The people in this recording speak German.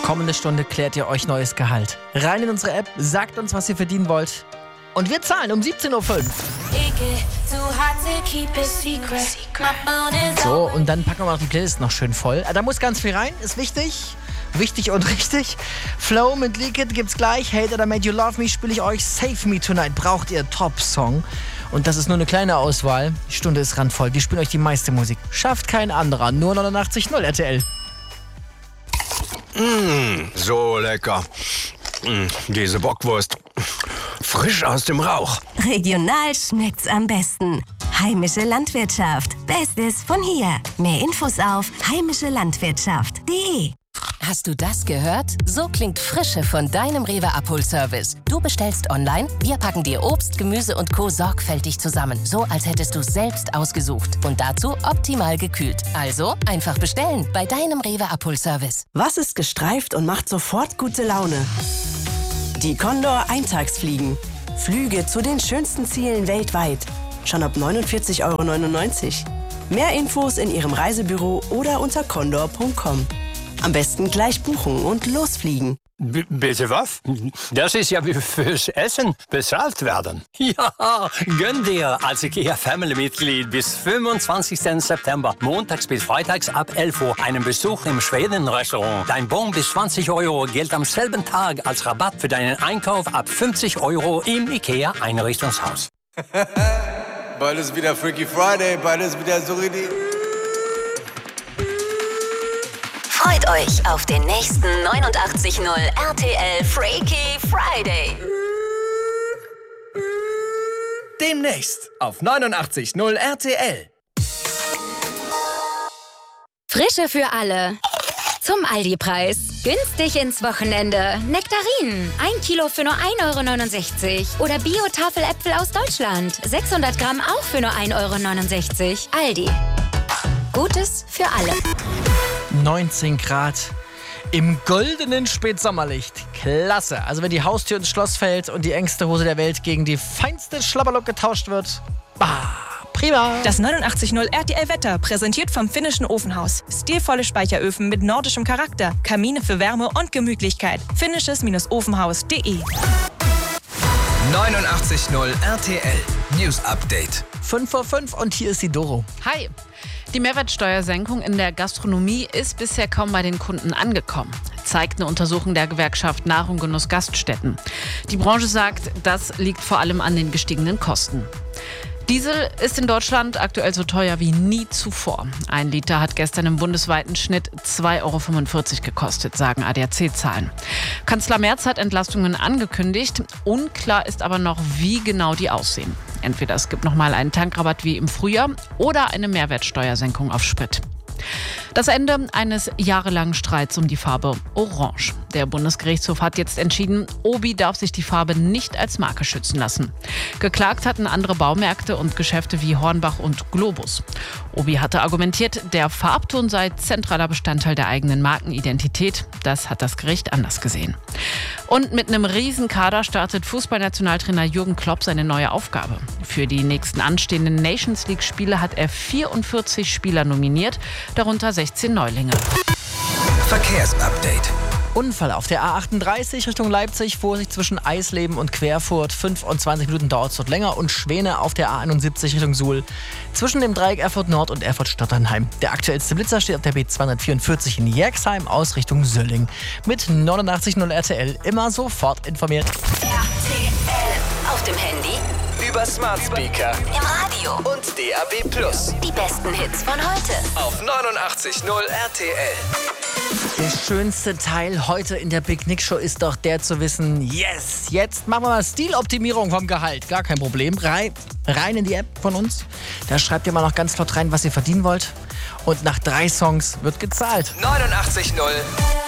Kommende Stunde klärt ihr euch neues Gehalt. Rein in unsere App, sagt uns, was ihr verdienen wollt. Und wir zahlen um 17.05 Uhr. So, und dann packen wir noch die Playlist noch schön voll. Da muss ganz viel rein, ist wichtig. Wichtig und richtig. Flow mit Leak It gibt's gleich. Hate It or Made You Love Me spiele ich euch. Save Me Tonight braucht ihr Top-Song. Und das ist nur eine kleine Auswahl. Die Stunde ist randvoll. Wir spielen euch die meiste Musik. Schafft kein anderer. Nur 89.0 RTL. So lecker. Diese Bockwurst. Frisch aus dem Rauch. Regional schmeckt's am besten. Heimische Landwirtschaft. Bestes von hier. Mehr Infos auf heimischelandwirtschaft.de. Hast du das gehört? So klingt Frische von deinem Rewe Abholservice. Du bestellst online, wir packen dir Obst, Gemüse und Co. sorgfältig zusammen. So, als hättest du es selbst ausgesucht. Und dazu optimal gekühlt. Also einfach bestellen bei deinem Rewe Abholservice. Was ist gestreift und macht sofort gute Laune? Die Condor Eintagsfliegen. Flüge zu den schönsten Zielen weltweit. Schon ab 49,99 €. Mehr Infos in Ihrem Reisebüro oder unter condor.com. Am besten gleich buchen und losfliegen. Bitte was? Das ist ja wie fürs Essen bezahlt werden. Ja, gönn dir als IKEA-Family-Mitglied bis 25. September, montags bis freitags ab 11 Uhr, einen Besuch im Schweden-Restaurant. Dein Bon bis 20 € gilt am selben Tag als Rabatt für deinen Einkauf ab 50 € im IKEA-Einrichtungshaus. Bald ist wieder Freaky Friday, bald ist wieder Suridi. Freut euch auf den nächsten 89.0 RTL Freaky Friday. Demnächst auf 89.0 RTL. Frische für alle. Zum Aldi-Preis. Günstig ins Wochenende. Nektarinen. 1 Kilo für nur 1,69 € Oder Bio-Tafeläpfel aus Deutschland. 600 Gramm auch für nur 1,69 €. Aldi. Gutes für alle. 19 Grad im goldenen Spätsommerlicht. Klasse. Also wenn die Haustür ins Schloss fällt und die engste Hose der Welt gegen die feinste Schlabberlock getauscht wird. Prima. Das 89.0 RTL-Wetter, präsentiert vom Finnischen Ofenhaus. Stilvolle Speicheröfen mit nordischem Charakter, Kamine für Wärme und Gemütlichkeit. Finnisches-ofenhaus.de. 89.0 RTL News Update. 5:05 und hier ist die Doro. Hi. Die Mehrwertsteuersenkung in der Gastronomie ist bisher kaum bei den Kunden angekommen, zeigt eine Untersuchung der Gewerkschaft Nahrung, Genuss, Gaststätten. Die Branche sagt, das liegt vor allem an den gestiegenen Kosten. Diesel ist in Deutschland aktuell so teuer wie nie zuvor. 1 Liter hat gestern im bundesweiten Schnitt 2,45 € gekostet, sagen ADAC-Zahlen. Kanzler Merz hat Entlastungen angekündigt. Unklar ist aber noch, wie genau die aussehen. Entweder es gibt nochmal einen Tankrabatt wie im Frühjahr oder eine Mehrwertsteuersenkung auf Sprit. Das Ende eines jahrelangen Streits um die Farbe Orange. Der Bundesgerichtshof hat jetzt entschieden, Obi darf sich die Farbe nicht als Marke schützen lassen. Geklagt hatten andere Baumärkte und Geschäfte wie Hornbach und Globus. Obi hatte argumentiert, der Farbton sei zentraler Bestandteil der eigenen Markenidentität. Das hat das Gericht anders gesehen. Und mit einem Riesenkader startet Fußballnationaltrainer Jürgen Klopp seine neue Aufgabe. Für die nächsten anstehenden Nations League-Spiele hat er 44 Spieler nominiert, darunter 16 Neulinge. Verkehrsupdate. Unfall auf der A38 Richtung Leipzig. Vorsicht zwischen Eisleben und Querfurt. 25 Minuten dauert es dort länger. Und Schwäne auf der A71 Richtung Suhl. Zwischen dem Dreieck Erfurt Nord und Erfurt Stotternheim. Der aktuellste Blitzer steht auf der B244 in Jerxheim aus Richtung Sölling. Mit 89.0 RTL immer sofort informiert. RTL. Auf dem Handy, Über Smart Speaker im Radio und DAB+. Die besten Hits von heute. Auf 89.0 RTL. Der schönste Teil heute in der Big Nick Show ist doch der zu wissen, yes, jetzt machen wir mal Stiloptimierung vom Gehalt. Gar kein Problem. Rein in die App von uns. Da schreibt ihr mal noch ganz flott rein, was ihr verdienen wollt. Und nach 3 Songs wird gezahlt. 89.0